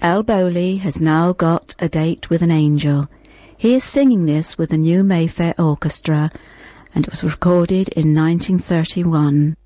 Al Bowley has now got a date with an angel. He is singing this with the New Mayfair Orchestra, and it was recorded in 1931.